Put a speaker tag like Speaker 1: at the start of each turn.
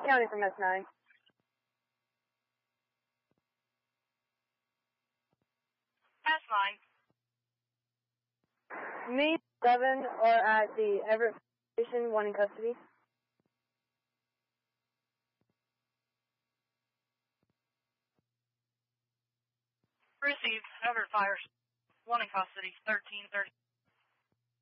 Speaker 1: County from S9.
Speaker 2: S9.
Speaker 1: Me, 11, are at the Everett station, one in custody.
Speaker 2: Received. Everett fires. One in custody. 1330.